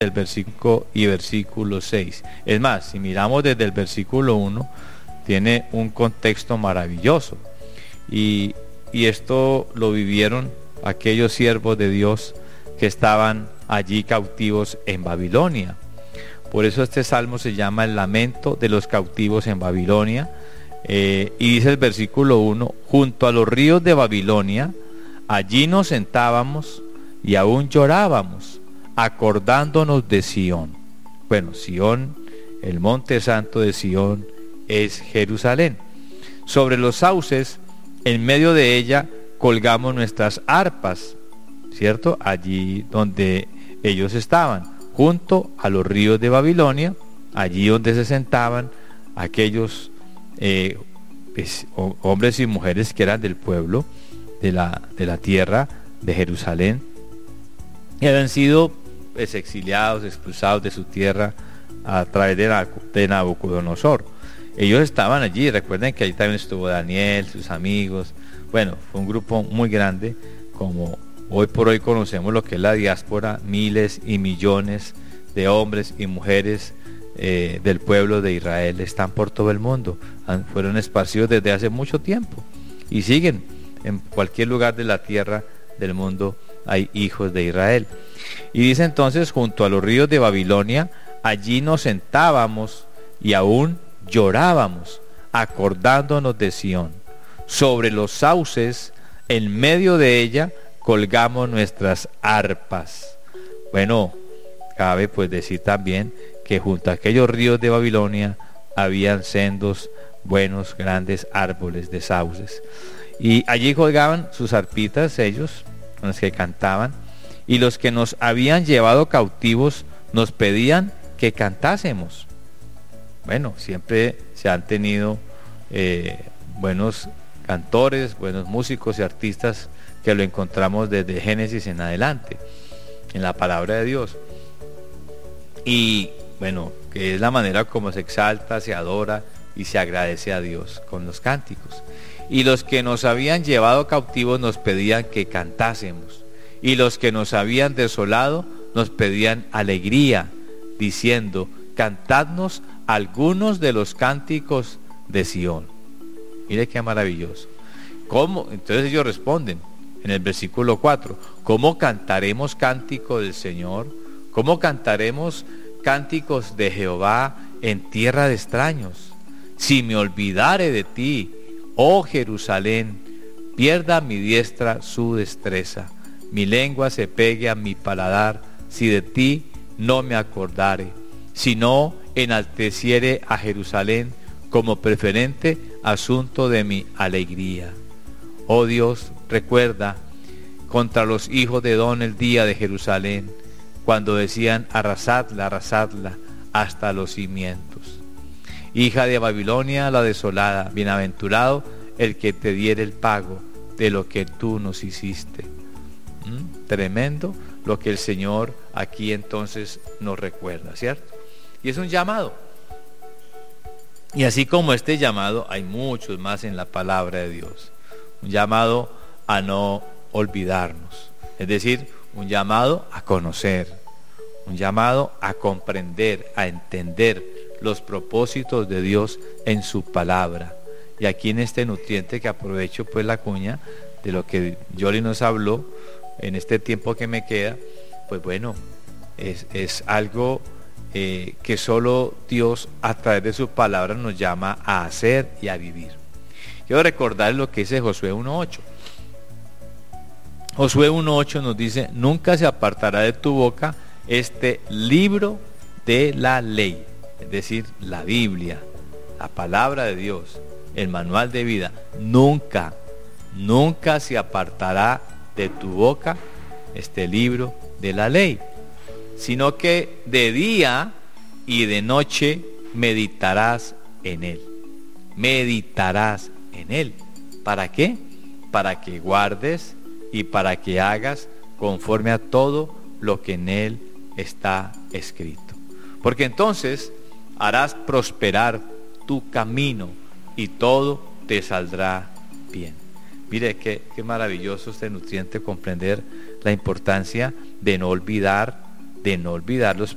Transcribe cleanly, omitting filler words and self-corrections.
del versículo y versículo 6. Es más, si miramos desde el versículo 1, tiene un contexto maravilloso. Y esto lo vivieron aquellos siervos de Dios que estaban allí cautivos en Babilonia. Por eso este salmo se llama el lamento de los cautivos en Babilonia. Y dice el versículo 1, junto a los ríos de Babilonia, allí nos sentábamos y aún llorábamos, acordándonos de Sión. Bueno, Sión, el monte santo de Sión, es Jerusalén. Sobre los sauces, en medio de ella, colgamos nuestras arpas, ¿cierto? Allí donde ellos estaban, junto a los ríos de Babilonia, allí donde se sentaban aquellos hombres y mujeres que eran del pueblo de la tierra de Jerusalén, y habían sido exiliados, expulsados de su tierra a través de Nabucodonosor. Ellos estaban allí. Recuerden que allí también estuvo Daniel, sus amigos. Bueno, fue un grupo muy grande. Como hoy por hoy conocemos lo que es la diáspora, miles y millones de hombres y mujeres del pueblo de Israel están por todo el mundo. Fueron esparcidos desde hace mucho tiempo y siguen en cualquier lugar de la tierra del mundo. Hay hijos de Israel. Y dice entonces, junto a los ríos de Babilonia, allí nos sentábamos y aún llorábamos, acordándonos de Sión. Sobre los sauces, en medio de ella, colgamos nuestras arpas. Bueno, cabe pues decir también que junto a aquellos ríos de Babilonia habían sendos, buenos, grandes árboles de sauces. Y allí colgaban sus arpitas ellos, con los que cantaban, y los que nos habían llevado cautivos nos pedían que cantásemos. Bueno, siempre se han tenido buenos cantores, buenos músicos y artistas que lo encontramos desde Génesis en adelante, en la palabra de Dios. Y bueno, que es la manera como se exalta, se adora y se agradece a Dios con los cánticos. Y los que nos habían llevado cautivos nos pedían que cantásemos. Y los que nos habían desolado nos pedían alegría, diciendo, cantadnos algunos de los cánticos de Sión. Mire qué maravilloso. ¿Cómo? Entonces ellos responden en el versículo 4, ¿cómo cantaremos cántico del Señor? ¿Cómo cantaremos cánticos de Jehová en tierra de extraños? Si me olvidare de ti, oh Jerusalén, pierda mi diestra su destreza, mi lengua se pegue a mi paladar, si de ti no me acordare, si no enalteciere a Jerusalén como preferente asunto de mi alegría. Oh Dios, recuerda contra los hijos de Edom el día de Jerusalén, cuando decían arrasadla, arrasadla hasta los cimientos. Hija de Babilonia la desolada, bienaventurado el que te diere el pago de lo que tú nos hiciste. Tremendo lo que el Señor aquí entonces nos recuerda, ¿cierto? Y es un llamado. Y así como este llamado, hay muchos más en la palabra de Dios. Un llamado a no olvidarnos. Es decir, un llamado a conocer. Un llamado a comprender, a entender los propósitos de Dios en su palabra. Y aquí en este nutriente que aprovecho pues la cuña de lo que Yoli nos habló en este tiempo que me queda, pues bueno, es algo que solo Dios a través de su palabra nos llama a hacer y a vivir. Quiero recordar lo que dice Josué 1:8. Josué 1:8 nos dice, nunca se apartará de tu boca este libro de la ley, es decir, la Biblia, la palabra de Dios, el manual de vida. Nunca se apartará de tu boca este libro de la ley, sino que de día y de noche meditarás en él. Meditarás en él. ¿Para qué? Para que guardes y para que hagas conforme a todo lo que en él está escrito. Porque entonces harás prosperar tu camino y todo te saldrá bien. Mire qué maravilloso este nutriente, comprender la importancia de no olvidar los